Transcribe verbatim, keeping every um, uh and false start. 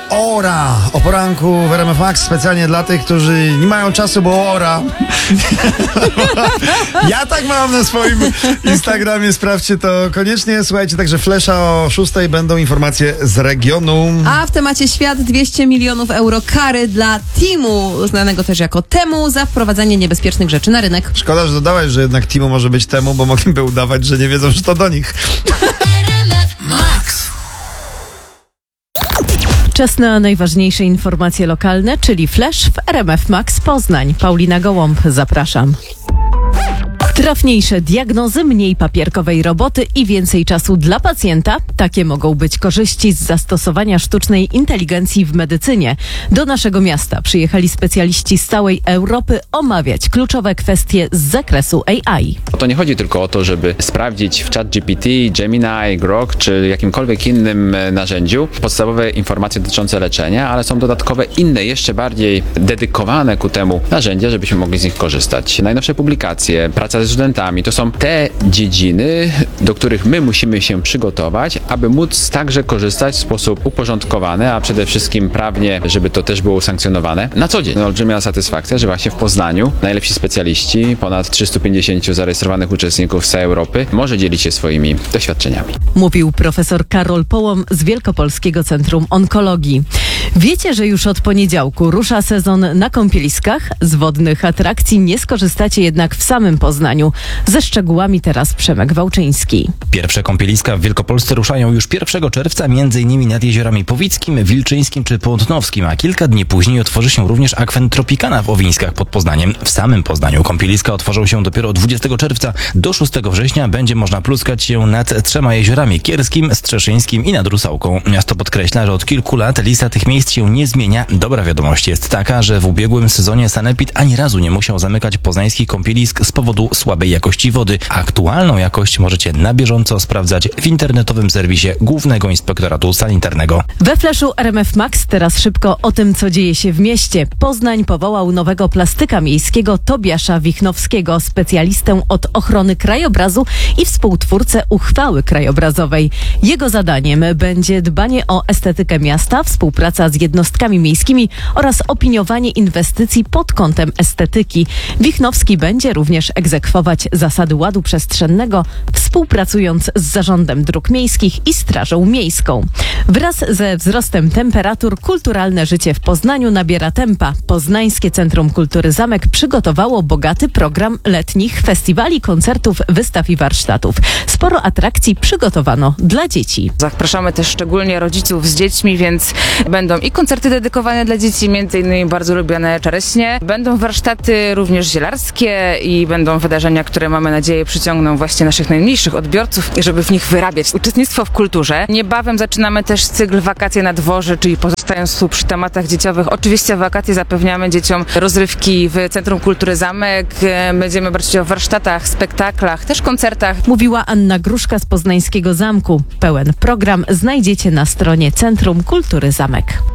Ora o poranku w R M F Max specjalnie dla tych, którzy nie mają czasu, bo ora. Ja tak mam na swoim Instagramie, sprawdźcie to koniecznie. Słuchajcie, także Flesza o szóstej będą informacje z regionu. A w temacie świat dwieście milionów euro kary dla Timu, znanego też jako Temu, za wprowadzanie niebezpiecznych rzeczy na rynek. Szkoda, że dodałeś, że jednak Timu może być Temu, bo mogliby udawać, że nie wiedzą, że to do nich. Czas na najważniejsze informacje lokalne, czyli Flash w R M F Max Poznań. Paulina Gołąb, zapraszam. Trafniejsze diagnozy, mniej papierkowej roboty i więcej czasu dla pacjenta. Takie mogą być korzyści z zastosowania sztucznej inteligencji w medycynie. Do naszego miasta przyjechali specjaliści z całej Europy omawiać kluczowe kwestie z zakresu A I. To nie chodzi tylko o to, żeby sprawdzić w ChatGPT, Gemini, Grok czy jakimkolwiek innym narzędziu podstawowe informacje dotyczące leczenia, ale są dodatkowe inne, jeszcze bardziej dedykowane ku temu narzędzia, żebyśmy mogli z nich korzystać. Najnowsze publikacje, praca ze studentami, to są te dziedziny, do których my musimy się przygotować, aby móc także korzystać w sposób uporządkowany, a przede wszystkim prawnie, żeby to też było usankcjonowane. Na co dzień no, olbrzymia satysfakcja, że właśnie w Poznaniu najlepsi specjaliści, ponad trzystu pięćdziesięciu zarejestrowanych uczestników z całej Europy, może dzielić się swoimi doświadczeniami. Mówił profesor Karol Połom z Wielkopolskiego Centrum Onkologii. Wiecie, że już od poniedziałku rusza sezon na kąpieliskach? Z wodnych atrakcji nie skorzystacie jednak w samym Poznaniu. Ze szczegółami teraz Przemek Wałczyński. Pierwsze kąpieliska w Wielkopolsce ruszają już pierwszego czerwca, między innymi nad jeziorami Powickim, Wilczyńskim czy Płotnowskim, a kilka dni później otworzy się również akwen Tropicana w Owińskach pod Poznaniem. W samym Poznaniu kąpieliska otworzą się dopiero dwudziestego czerwca. Do szóstego września będzie można pluskać się nad trzema jeziorami: Kierskim, Strzeszyńskim i nad Rusałką. Miasto podkreśla, że od kilku lat lista tych miejsc się nie zmienia. Dobra wiadomość jest taka, że w ubiegłym sezonie sanepid ani razu nie musiał zamykać poznańskich kąpielisk z powodu słabej jakości wody. Aktualną jakość możecie na bieżąco sprawdzać w internetowym serwisie Głównego Inspektoratu Sanitarnego. We Flashu R M F Max teraz szybko o tym, co dzieje się w mieście. Poznań powołał nowego plastyka miejskiego Tobiasza Wichnowskiego, specjalistę od ochrony krajobrazu i współtwórcę uchwały krajobrazowej. Jego zadaniem będzie dbanie o estetykę miasta, współpraca z jednostkami miejskimi oraz opiniowanie inwestycji pod kątem estetyki. Wichnowski będzie również egzekwować zasady ładu przestrzennego, współpracując z Zarządem Dróg Miejskich i Strażą Miejską. Wraz ze wzrostem temperatur kulturalne życie w Poznaniu nabiera tempa. Poznańskie Centrum Kultury Zamek przygotowało bogaty program letnich festiwali, koncertów, wystaw i warsztatów. Sporo atrakcji przygotowano dla dzieci. Zapraszamy też szczególnie rodziców z dziećmi, więc będą i koncerty dedykowane dla dzieci, między innymi bardzo lubiane czereśnie. Będą warsztaty również zielarskie i będą wydarzenia, które mamy nadzieję przyciągną właśnie naszych najmniejszych odbiorców, żeby w nich wyrabiać uczestnictwo w kulturze. Niebawem zaczynamy też cykl Wakacje na dworze, czyli pozostając tu przy tematach dzieciowych. Oczywiście w wakacje zapewniamy dzieciom rozrywki w Centrum Kultury Zamek. Będziemy brać udział w warsztatach, spektaklach, też koncertach. Mówiła Anna Gruszka z Poznańskiego Zamku. Pełen program znajdziecie na stronie Centrum Kultury Zamek.